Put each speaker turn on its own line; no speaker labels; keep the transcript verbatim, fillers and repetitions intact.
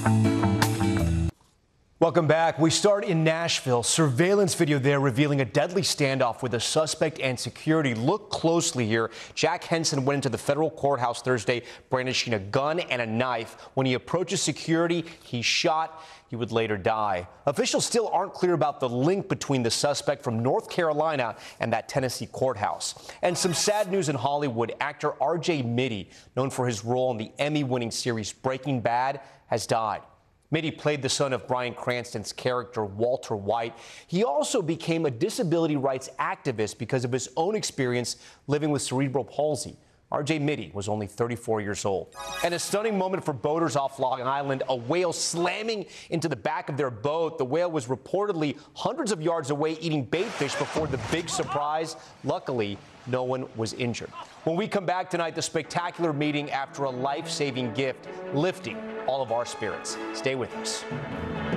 Welcome back. We start in Nashville. Surveillance video there revealing a deadly standoff with a suspect and security. Look closely here. Jack Henson went into the federal courthouse Thursday brandishing a gun and a knife. When he approaches security, he's shot. He would later die. Officials still aren't clear about the link between the suspect from North Carolina and that Tennessee courthouse. And some sad news in Hollywood. Actor R J Mitte, known for his role in the Emmy-winning series Breaking Bad, has died. Mitte played the son of Bryan Cranston's character, Walter White. He also became a disability rights activist because of his own experience living with cerebral palsy. R J Mitte was only thirty-four years old. And a stunning moment for boaters off Long Island, a whale slamming into the back of their boat. The whale was reportedly hundreds of yards away eating bait fish before the big surprise. Luckily, no one was injured. When we come back tonight, the spectacular meeting after a life-saving gift, lifting all of our spirits. Stay with us.